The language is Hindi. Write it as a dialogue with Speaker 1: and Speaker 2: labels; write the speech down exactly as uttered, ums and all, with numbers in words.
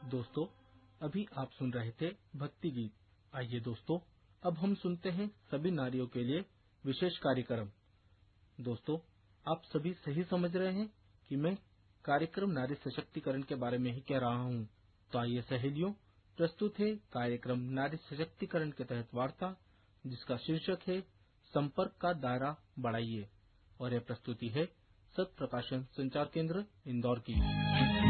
Speaker 1: दोस्तों, अभी आप सुन रहे थे भक्ति गीत। आइए दोस्तों, अब हम सुनते हैं सभी नारियों के लिए विशेष कार्यक्रम। दोस्तों, आप सभी सही समझ रहे हैं कि मैं कार्यक्रम नारी सशक्तिकरण के बारे में ही कह रहा हूं। तो आइए सहेलियों, प्रस्तुत है कार्यक्रम नारी सशक्तिकरण के तहत वार्ता, जिसका शीर्षक है संपर्क का दायरा बढ़ाइए, और यह प्रस्तुति है सत प्रकाशन संचार केंद्र इंदौर की।